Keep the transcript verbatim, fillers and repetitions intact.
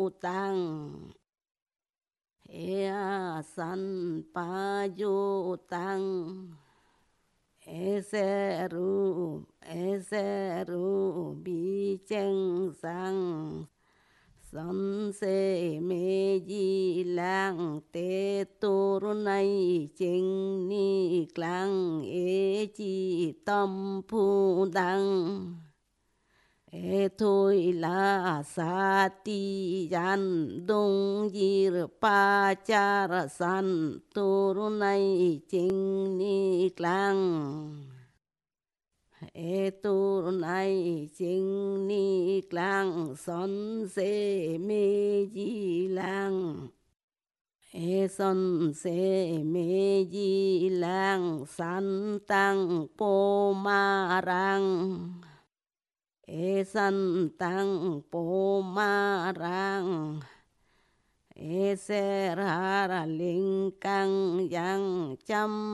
tăng ea san pa yu tăng eseru eseru bi chen sang son se me di lang te tu nay chinh ni klang e chi tâm phu đăng e thôi la sa ti yan dong yir pa cha ra san tu nay chinh ni klang e tu nay chinh ni klang son se me di lang e son se me di lang san tăng po ma rang e san tăng po ma rang e se ra ra linh cang yang chăm